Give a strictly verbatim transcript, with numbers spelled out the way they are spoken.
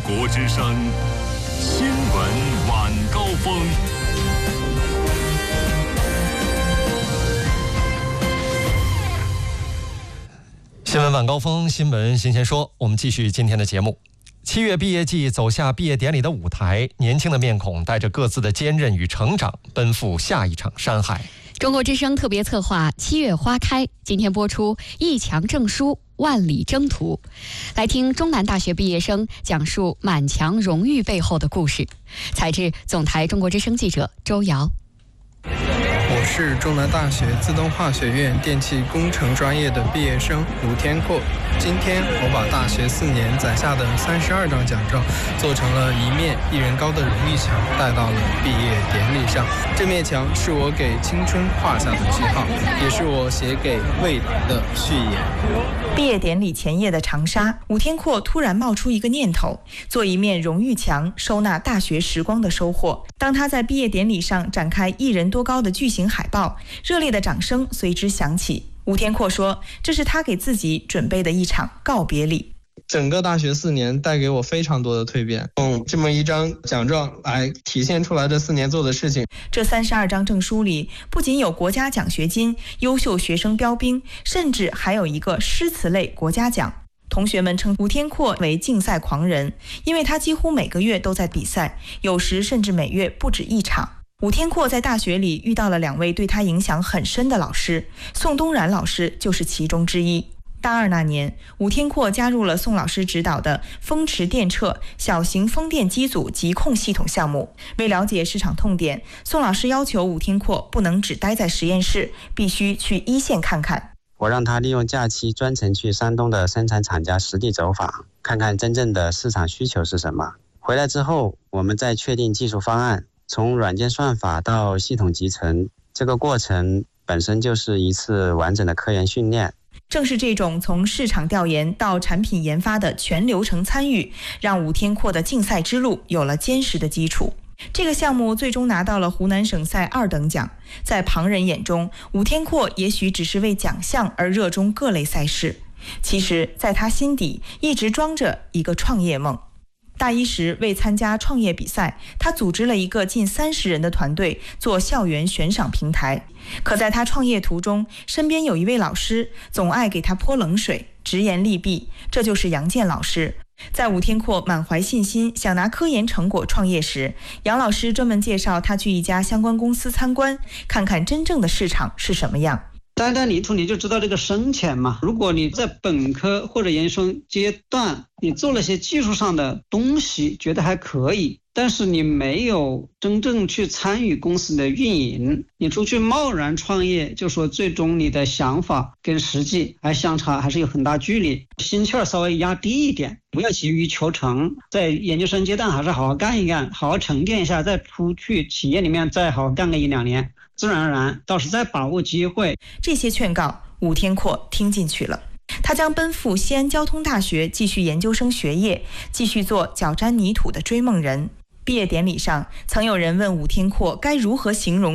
国之声新闻晚高峰。 新闻晚高峰，新闻新鲜说，我们继续今天的节目。七月毕业季走下毕业典礼的舞台，年轻的面孔带着各自的坚韧与成长，奔赴下一场山海。 中国之声特别策划七月花开，今天播出一墙证书万里征途，来听中南大学毕业生讲述满墙荣誉背后的故事。采自总台中国之声记者周瑶。 我是中南大学自动化学院电气工程专业的毕业生吴天阔。今天我把大学四年攒下的三十二张奖状做成了一面一人高的荣誉墙，带到了毕业典礼上。这面墙是我给青春画下的句号，也是我写给未来的序言。 毕业典礼前夜的长沙，吴天阔突然冒出一个念头，做一面荣誉墙，收纳大学时光的收获。当他在毕业典礼上展开一人多高的巨型海报，热烈的掌声随之响起。吴天阔说，这是他给自己准备的一场告别礼。 整个大学四年带给我非常多的蜕变，用这么一张奖状来体现出来这四年做的事情。 这三十二张证书里，不仅有国家奖学金、优秀学生标兵，甚至还有一个诗词类国家奖。同学们称吴天阔为竞赛狂人，因为他几乎每个月都在比赛，有时甚至每月不止一场。吴天阔在大学里遇到了两位对他影响很深的老师，宋东然老师就是其中之一。大二那年，吴天阔加入了宋老师指导的风驰电掣小型风电机组疾控系统项目。为了解市场痛点，宋老师要求吴天阔不能只待在实验室，必须去一线看看。 我让他利用假期专程去山东的生产厂家实地走访，看看真正的市场需求是什么。回来之后，我们再确定技术方案，从软件算法到系统集成，这个过程本身就是一次完整的科研训练。 正是这种从市场调研到产品研发的全流程参与，让吴天阔的竞赛之路有了坚实的基础。这个项目最终拿到了湖南省赛二等奖。在旁人眼中，吴天阔也许只是为奖项而热衷各类赛事，其实在他心底一直装着一个创业梦。大一时，为参加创业比赛，他组织了一个近三十人的团队做校园悬赏平台。可在他创业途中，身边有一位老师总爱给他泼冷水，直言利弊，这就是杨健老师。在吴天阔满怀信心想拿科研成果创业时，杨老师专门介绍他去一家相关公司参观，看看真正的市场是什么样。 待在里头你就知道这个深浅嘛。如果你在本科或者研究生阶段，你做了些技术上的东西，觉得还可以，但是你没有真正去参与公司的运营，你出去贸然创业，就说最终你的想法跟实际还相差，还是有很大距离。心气儿稍微压低一点，不要急于求成，在研究生阶段还是好好干一干，好好沉淀一下，再出去企业里面再好好干个一两年，自然而然到时再把握机会。 这些劝告吴天阔听进去了，他将奔赴西安交通大学继续研究生学业，继续做脚沾泥土的追梦人。毕业典礼上，曾有人问吴天阔该如何形容